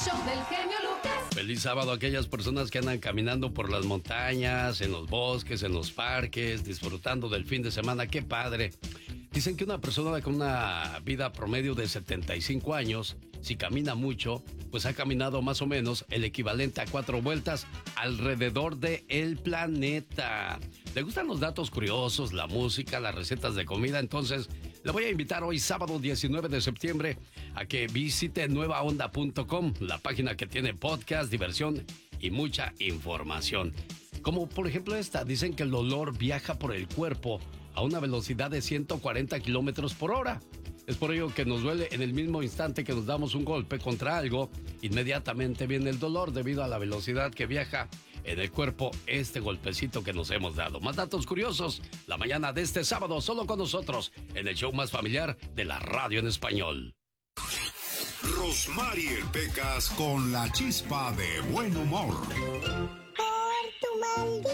show del genio Lucas. Feliz sábado a aquellas personas que andan caminando por las montañas, en los bosques, en los parques, disfrutando del fin de semana. ¡Qué padre! Dicen que una persona con una vida promedio de 75 años, si camina mucho, pues ha caminado más o menos el equivalente a 4 vueltas alrededor del planeta. ¿Le gustan los datos curiosos, la música, las recetas de comida? Entonces, le voy a invitar hoy, sábado 19 de septiembre, a que visite nuevaonda.com, la página que tiene podcast, diversión y mucha información. Como por ejemplo esta, dicen que el olor viaja por el cuerpo a una velocidad de 140 kilómetros por hora. Es por ello que nos duele en el mismo instante que nos damos un golpe contra algo, inmediatamente viene el dolor debido a la velocidad que viaja en el cuerpo este golpecito que nos hemos dado. Más datos curiosos, la mañana de este sábado, solo con nosotros, en el show más familiar de la radio en español. Rosmarie Pecas con la chispa de buen humor. Por tu maldito.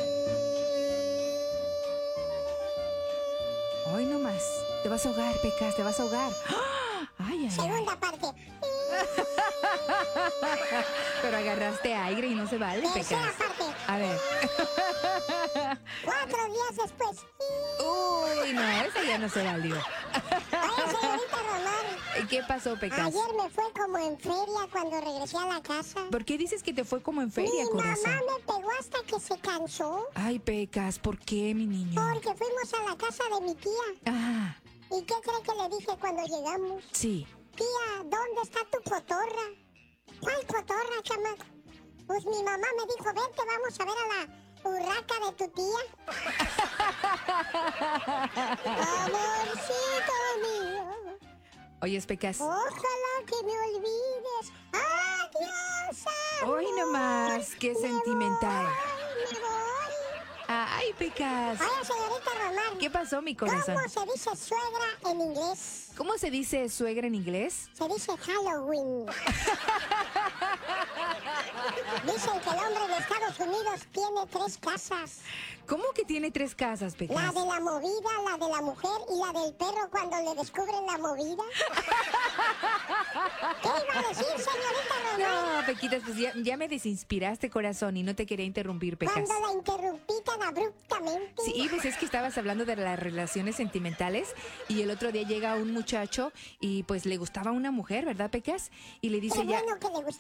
Hoy nomás. Te vas a ahogar, Pecas, te vas a ahogar. Ay, ay, Segunda parte. Pero agarraste aire y no se vale, Tercera Pecas. parte. A ver. 4 días después. Uy, no, esa ya no se valió. Oye, señorita Román. ¿Qué pasó, Pecas? Ayer me fue como en feria cuando regresé a la casa. ¿Por qué dices que te fue como en feria, Mi corazón? mamá me pegó hasta que se cansó. Ay, Pecas, ¿por qué, mi niño? Porque fuimos a la casa de mi tía. Ah, ¿Y qué cree que le dije cuando llegamos? sí. Tía, ¿dónde está tu cotorra? ¿Cuál cotorra, chamaco? Pues mi mamá me dijo, vente, vamos a ver a la urraca de tu tía. Amorcito mío, Oyes, Pecas. ojalá que me olvides. Adiós, amor. Hoy nomás, qué sentimental. Me voy. Ay, Pecas. Oye, señorita Román. ¿Qué pasó, mi corazón? ¿Cómo se dice suegra en inglés? ¿Cómo se dice suegra en inglés? Se dice Halloween. Dicen que el hombre de Estados Unidos tiene 3 casas. ¿Cómo que tiene 3 casas, La Pecas? de la movida, la de la mujer y la del perro cuando le descubren la movida. ¿Qué iba a decir, señorita Román? No, Pequitas, pues ya me desinspiraste, corazón, y no te quería interrumpir, Pecas. Cuando la interrumpí tan abruptamente. Sí, pues es que estabas hablando de las relaciones sentimentales y el otro día llega un muchacho y pues le gustaba una mujer, ¿verdad, Pecas? Y le dice Qué ya... bueno que le gustaba